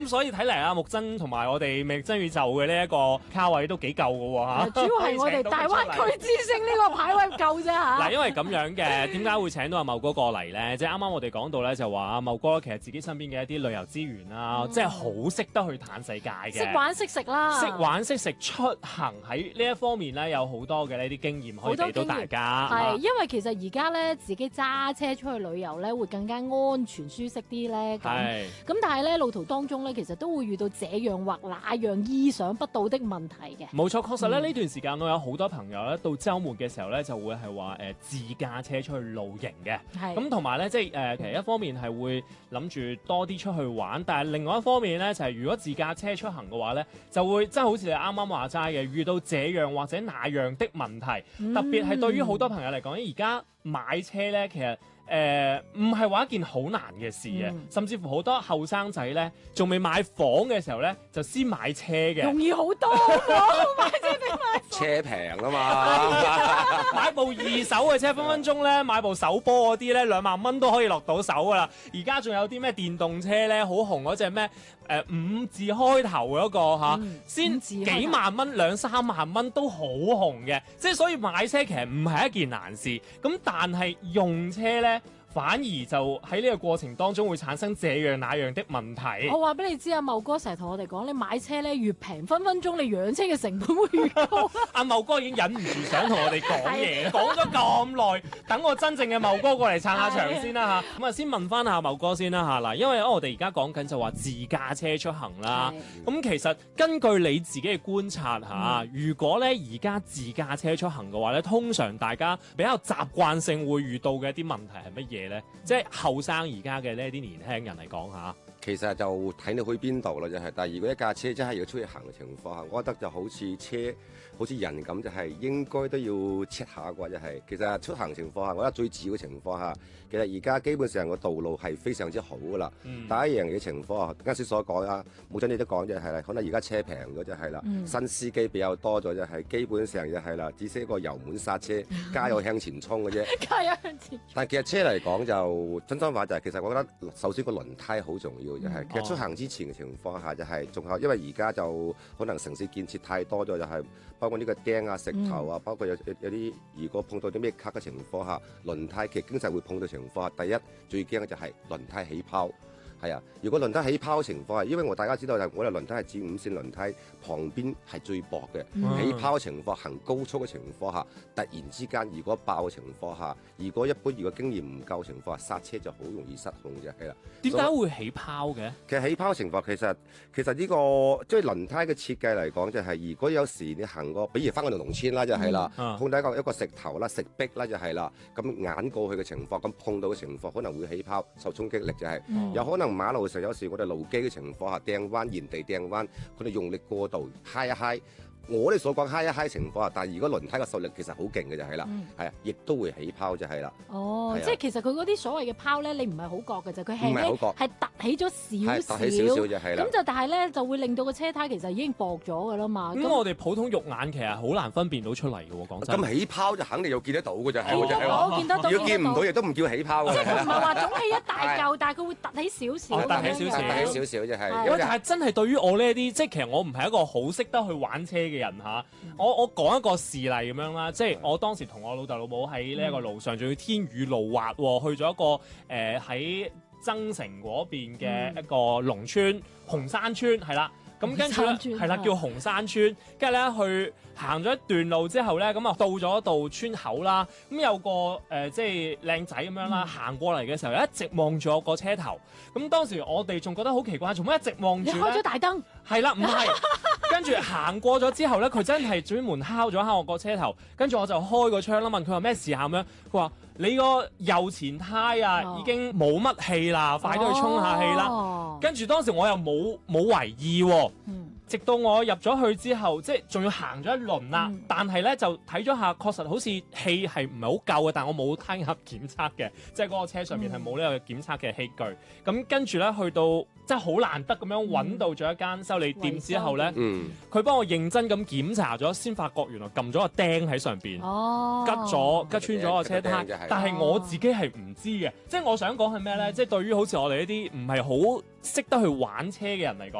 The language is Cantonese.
咁所以睇嚟啊，木真同埋我哋未真宇宙嘅呢一個卡位都幾夠嘅喎嚇。 主要係我哋大灣區之星呢個牌位夠啫嚇。 嗱，因為咁樣嘅，點解會請到阿茂哥過嚟咧？即係啱啱我哋講到咧，就話阿茂哥其實自己身邊嘅一啲旅遊資源啦，即係好識得去嘆世界嘅， 識玩識食啦， 識玩識食，出行喺呢一方面咧有好多嘅呢啲經驗可以俾到大家。 係因為其實而家咧自己揸車出去旅遊咧會更加安全舒適啲咧。咁但係咧路途當中咧其實都會遇到這樣或那樣意想不到的問題嘅。 冇錯，確實咧呢段時間我有好多朋友咧到週末嘅時候咧就會係話自駕車出去露營嘅。咁同埋咧即係其實一方面係會諗住多啲出去玩，但係另外一方面咧就係如果自駕車出行嘅話咧就會真係好似你啱啱話齋嘅，遇到這樣或者那樣的問題，特別係對於好多朋友嚟講，而家買車咧其實唔係話一件好難嘅事嘅，甚至乎好多後生仔咧仲未買房嘅時候咧就先買車嘅， 容易好多買車比買車平啊嘛， 買部二手嘅車分分鐘咧買部手波嗰啲咧2萬蚊都可以落到手噶啦。而家仲有啲咩電動車咧好紅嗰隻咩5字開頭嗰個先幾萬蚊2-3萬蚊都好紅嘅，即係所以買車其實唔係一件難事，咁但係用車咧反而就喺呢個過程當中會產生這樣那樣的問題。 我話俾你知啊，茂哥成日同我哋講，你買車咧越平，分分鐘你養車嘅成本會越高。 阿茂哥已經忍唔住想同我哋講嘢，講咗咁耐，等我真正嘅茂哥過嚟撐下場先啦嚇。咁啊，先問翻下茂哥先啦嚇。嗱，因為我哋而家講緊就話自駕車出行啦。咁其實根據你自己嘅觀察嚇，如果咧而家自駕車出行嘅話咧，通常大家比較習慣性會遇到嘅一啲問題係乜嘢咧？即係後生而家嘅呢啲年輕人嚟講嚇。 其實就睇你去邊度啦，就係。但係如果一架車真係要出去行嘅情況下，我覺得就好似車，好似人咁，就係應該都要 check 下啩，就係。其實出行情況下，我覺得最主要嘅情況下，其實而家基本上個道路係非常之好噶啦。第一樣嘅情況下，啱先所講啦，冇真你都講就係啦，可能而家車平咗就係啦，新司機比較多咗就係，基本上就係啦，只識一個油門剎車，加油向前衝嘅啫。 加油向前。 但其實車嚟講就真心話就係，其實我覺得首先個輪胎好重要。就係其實出行之前嘅情況下就係仲有，因為而家就可能城市建設太多咗，就係包括呢個釘啊、石頭啊，包括有啲如果碰到啲咩卡嘅情況下，輪胎其實經常會碰到情況下，第一最驚嘅就係輪胎起泡。係啊，如果輪胎起泡嘅情況下，因為大家知道就我哋輪胎係指5線輪胎，旁邊係最薄嘅。起泡嘅情況，行高速嘅情況下，突然之間如果爆嘅情況下，如果經驗唔夠情況下，剎車就好容易失控嘅，係啦。 點解會起泡嘅？ 其實起泡嘅情況其實呢個即係輪胎嘅設計嚟講，就係如果有時你行過，比如翻我哋農村啦，就係啦，碰到一個石頭啦、石壁啦，就係啦，咁眼過去嘅情況，咁碰到嘅情況可能會起泡，受衝擊力就係有可能。馬路上有時我哋路基嘅情況下掟彎，原地掟彎，佢哋用力過度，揩一揩。我哋所講揩一揩情況下，但係如果輪胎嘅受力其實好勁嘅就係啦，係啊，亦都會起泡就係啦。 哦，即係其實佢嗰啲所謂嘅泡咧，你唔係好覺嘅啫，佢係突起咗少少， 突起少少就係啦。 咁就但係咧就會令到個車胎其實已經薄咗㗎啦嘛。 咁我哋普通肉眼其實好難分辨到出嚟嘅喎，講真。 咁起泡就肯定要見得到嘅就係。 我見得到。 要見唔到亦都唔叫起泡嘅。 即係佢唔係話腫起一大嚿，但係佢會突起少少。 突起少少， 突起少少就係。 但係真係對於我呢啲，即係其實我唔係一個好識得去玩車嘅人嚇。我講一個事例咁樣啦，即係我當時同我老豆老母喺呢一個路上，仲要天雨路滑喎，去咗一個喺增城嗰邊嘅一個農村紅山村係啦。咁跟住咧係啦，叫紅山村，跟住咧去行咗一段路之後咧，咁啊到咗一道村口啦。咁有個即係靚仔咁樣啦，行過嚟嘅時候一直望住我個車頭。咁當時我哋仲覺得好奇怪，做乜一直望住咧？ 你開咗大燈？ 係啦，唔係。跟住行過咗之後咧，佢真係專門敲咗我個車頭。跟住我就開個窗啦，問佢話咩事喊咩？佢話你個右前胎啊已經冇乜氣啦，快啲去充下氣啦。跟住當時我又冇為意喎。直到我入咗去之後，即係仲要行咗一輪啦，但係咧就睇咗下，確實好似氣係唔係好夠嘅，但我冇胎壓檢測嘅，即係嗰個車上面係冇呢個檢測嘅器具。咁跟住咧去到即係好難得咁樣揾到咗一間修理店之後咧，佢幫我認真咁檢查咗，先發覺原來撳咗個釘喺上邊，吉穿咗個車胎，但係我自己係唔知嘅。即係我想講係咩咧？即係對於好似我哋呢啲唔係好識得去玩車嘅人嚟講。